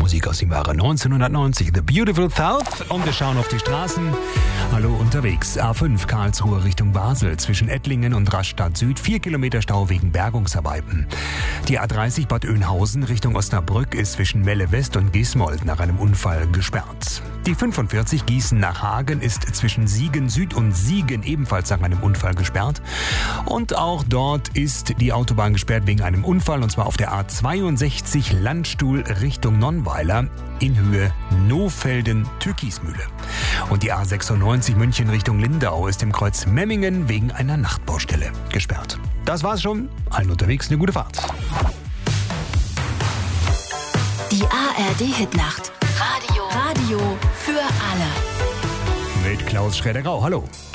Musik aus dem Jahre 1990, The Beautiful South. Und wir schauen auf die Straßen. Hallo unterwegs. A5 Karlsruhe Richtung Basel zwischen Ettlingen und Rastatt Süd. 4 Kilometer Stau wegen Bergungsarbeiten. Die A30 Bad Oeynhausen Richtung Osnabrück ist zwischen Melle West und Gismold nach einem Unfall gesperrt. Die 45 Gießen nach Hagen ist zwischen Siegen Süd und Siegen ebenfalls nach einem Unfall gesperrt. Und auch dort ist die Autobahn gesperrt wegen einem Unfall, und zwar auf der A62 Landstuhl Richtung Nonnweiler in Höhe Nohfelden-Türkismühle. Und die A96 München Richtung Lindau ist im Kreuz Memmingen wegen einer Nachtbaustelle gesperrt. Das war's schon. Allen unterwegs eine gute Fahrt. Die ARD-Hitnacht. Radio für alle. Mit Klaus Schroeder-Grau. Hallo.